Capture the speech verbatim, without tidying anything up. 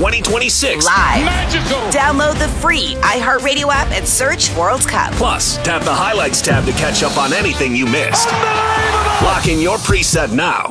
twenty twenty-six. Live. Magical. Download the free iHeartRadio app and search World Cup. Plus, tap the Highlights tab to catch up on anything you missed. Lock in your preset now